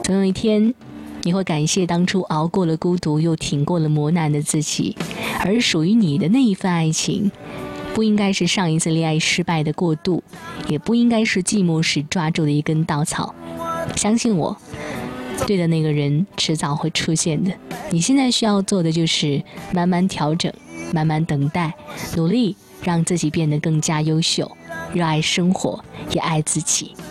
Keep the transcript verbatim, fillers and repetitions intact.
总有一天你会感谢当初熬过了孤独又挺过了磨难的自己，而属于你的那一份爱情不应该是上一次恋爱失败的过渡，也不应该是寂寞时抓住的一根稻草。相信我，对的那个人迟早会出现的。你现在需要做的就是慢慢调整，慢慢等待，努力让自己变得更加优秀，热爱生活，也爱自己。